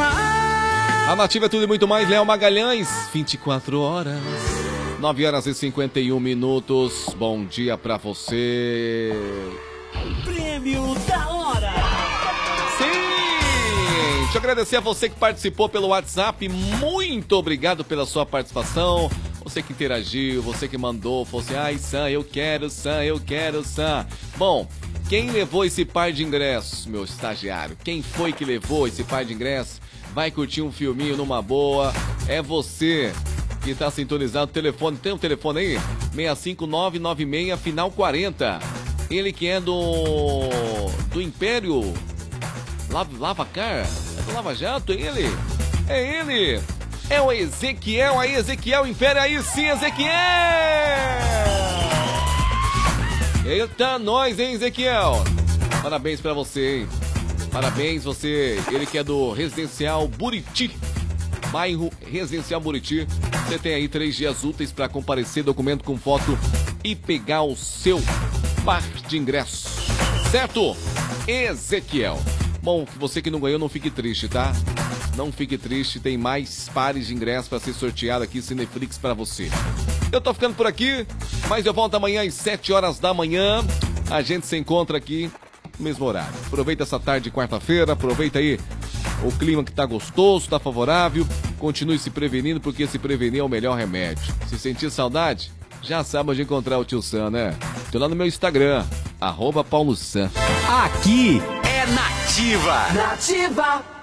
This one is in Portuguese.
A Nativa é tudo e muito mais. Léo Magalhães, 24 horas. 9 horas e 51 minutos. Bom dia pra você. Prêmio da hora. Sim! Deixa eu agradecer a você que participou pelo WhatsApp. Muito obrigado pela sua participação. Você que interagiu, você que mandou, falou assim, ai, Sam, eu quero, Sam. Bom, quem levou esse par de ingressos, meu estagiário? Quem foi que levou esse par de ingressos? Vai curtir um filminho numa boa. É você que tá sintonizado no telefone. Tem um telefone aí? 65996, final 40. Ele que é do Império Lavacar? É do Lava Jato, é ele? É ele! É o Ezequiel, aí Ezequiel Império, aí sim, Ezequiel! Eita, nós, hein, Ezequiel? Parabéns pra você, hein? Parabéns, você, ele que é do Residencial Buriti, bairro Residencial Buriti. Você tem aí 3 dias úteis pra comparecer, documento com foto e pegar o seu par de ingressos, certo? Ezequiel. Bom, você que não ganhou, não fique triste, tá? Não fique triste, tem mais pares de ingressos para ser sorteado aqui, Cineflix para você. Eu tô ficando por aqui, mas eu volto amanhã às 7 horas da manhã. A gente se encontra aqui no mesmo horário. Aproveita essa tarde de quarta-feira, aproveita aí o clima que tá gostoso, tá favorável. Continue se prevenindo, porque se prevenir é o melhor remédio. Se sentir saudade, já sabe onde encontrar o tio Sam, né? Tô lá no meu Instagram, @PauloSam. Aqui é Nativa. Nativa.